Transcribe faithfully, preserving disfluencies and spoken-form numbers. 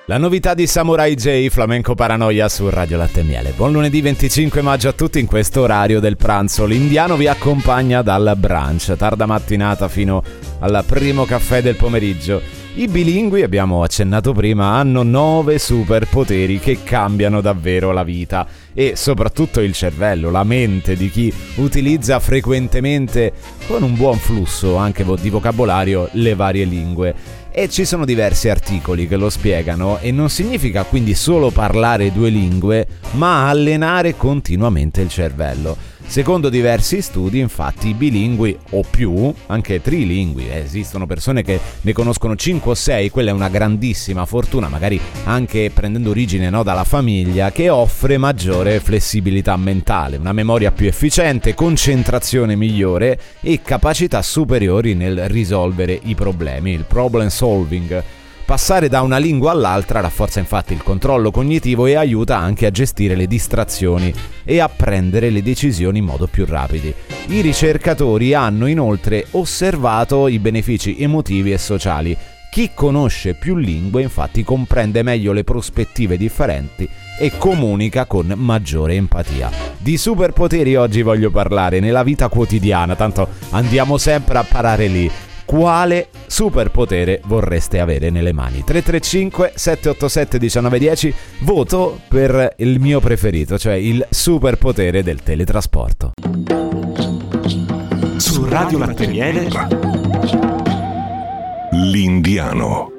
La novità di Samurai J, Flamenco Paranoia su Radio Latte e Miele. Buon lunedì venticinque maggio a tutti. In questo orario del pranzo l'indiano vi accompagna dal brunch, tarda mattinata fino al primo caffè del pomeriggio. I bilingui, abbiamo accennato prima, hanno nove superpoteri che cambiano davvero la vita e soprattutto il cervello, la mente di chi utilizza frequentemente, con un buon flusso anche di vocabolario, le varie lingue. E ci sono diversi articoli che lo spiegano, e non significa quindi solo parlare due lingue, ma allenare continuamente il cervello. Secondo diversi studi, infatti, i bilingui o più, anche trilingui, eh, esistono persone che ne conoscono cinque o sei, quella è una grandissima fortuna, magari anche prendendo origine, no, dalla famiglia, che offre maggiore flessibilità mentale, una memoria più efficiente, concentrazione migliore e capacità superiori nel risolvere i problemi, il problem solving. Passare da una lingua all'altra rafforza infatti il controllo cognitivo e aiuta anche a gestire le distrazioni e a prendere le decisioni in modo più rapido. I ricercatori hanno inoltre osservato i benefici emotivi e sociali. Chi conosce più lingue infatti comprende meglio le prospettive differenti e comunica con maggiore empatia. Di superpoteri oggi voglio parlare nella vita quotidiana, tanto andiamo sempre a parare lì. Quale superpotere vorreste avere nelle mani? tre tre cinque sette otto sette uno nove uno zero. Voto per il mio preferito, cioè il superpotere del teletrasporto. Su Radio Latte e Miele, l'indiano.